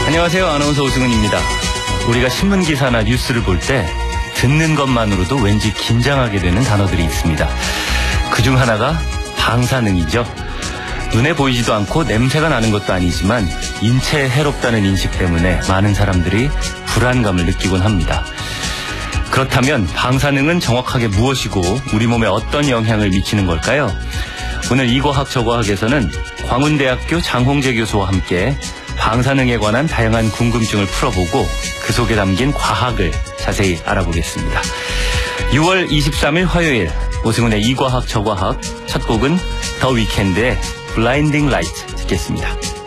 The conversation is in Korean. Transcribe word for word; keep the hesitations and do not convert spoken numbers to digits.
안녕하세요. 아나운서 오승훈입니다. 우리가 신문 기사나 뉴스를 볼 때 듣는 것만으로도 왠지 긴장하게 되는 단어들이 있습니다. 그중 하나가 방사능이죠. 눈에 보이지도 않고 냄새가 나는 것도 아니지만 인체에 해롭다는 인식 때문에 많은 사람들이 불안감을 느끼곤 합니다. 그렇다면 방사능은 정확하게 무엇이고 우리 몸에 어떤 영향을 미치는 걸까요? 오늘 이과학 저과학에서는 광운대학교 장홍재 교수와 함께 방사능에 관한 다양한 궁금증을 풀어보고 그 속에 담긴 과학을 자세히 알아보겠습니다. 유월 이십삼일 화요일 오승훈의 이과학 저과학 첫 곡은 더 위켄드의 블라인딩 라이트 듣겠습니다.